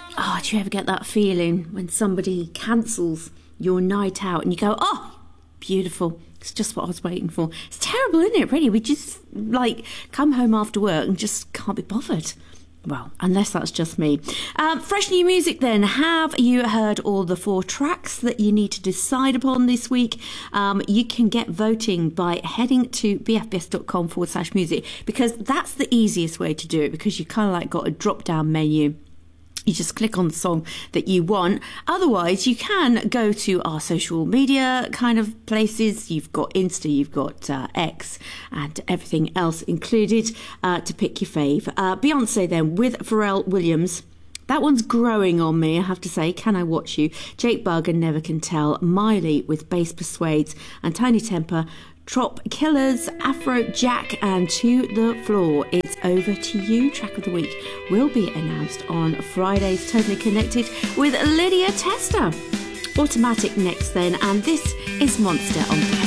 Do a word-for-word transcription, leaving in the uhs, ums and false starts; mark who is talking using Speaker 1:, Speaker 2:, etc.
Speaker 1: Oh, do you ever get that feeling when somebody cancels your night out and you go, oh, beautiful. It's just what I was waiting for. It's terrible, isn't it, really? We just, like, come home after work and just can't be bothered. Well, unless that's just me. Um, fresh new music then. Have you heard all the four tracks that you need to decide upon this week? Um, you can get voting by heading to bfbs.com forward slash music, because that's the easiest way to do it, because you kind of like got a drop down menu. You just click on the song that you want. Otherwise, you can go to our social media kind of places. You've got Insta, you've got uh, X, and everything else included uh, to pick your fave. Uh, Beyonce then with Pharrell Williams. That one's growing on me, I have to say. Can I Watch You? Jake Bugg and Never Can Tell. Miley with Bass Persuades. And Tiny Temper, Trop Killers, Afro Jack, and To The Floor. It's Over To You. Track of the week will be announced on Friday's Totally Connected with Lydia Tester. Automatic next then, and this is Monster on